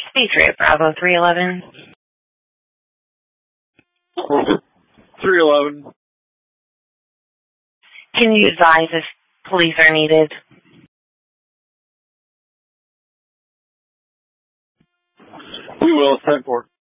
Patriot Bravo 311. 311. Can you advise if police are needed? We will, 10-4.